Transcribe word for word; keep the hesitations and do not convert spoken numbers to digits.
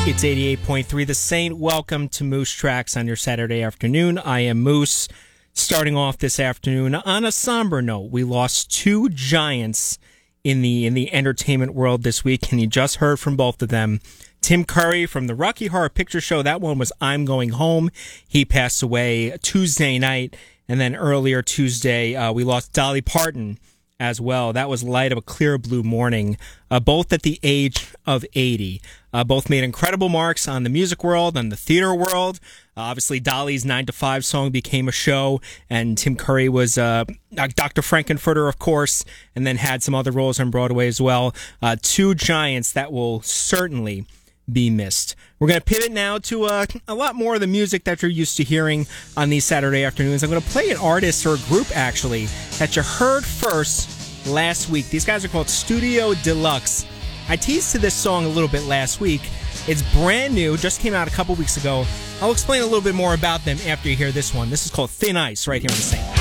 It's eighty-eight point three The Saint. Welcome to Moose Tracks on your Saturday afternoon. I am Moose. Starting off this afternoon on a somber note, we lost two giants in the in the entertainment world this week, and you just heard from both of them. Tim Curry from the Rocky Horror Picture Show. That one was I'm Going Home. He passed away Tuesday night, and then earlier Tuesday uh, we lost Dolly Parton as well. That was Light of a Clear Blue Morning, uh, both at the age of eighty. Uh, both made incredible marks on the music world, on the theater world. Uh, obviously, Dolly's nine to five song became a show, and Tim Curry was uh, Doctor Frankenfurter, of course, and then had some other roles on Broadway as well. Uh, two giants that will certainly be missed. We're going to pivot now to uh, a lot more of the music that you're used to hearing on these Saturday afternoons. I'm going to play an artist or a group, actually, that you heard first last week. These guys are called Studio Deluxe. I teased to this song a little bit last week. It's brand new, just came out a couple weeks ago. I'll explain a little bit more about them after you hear this one. This is called Thin Ice right here on The Saint.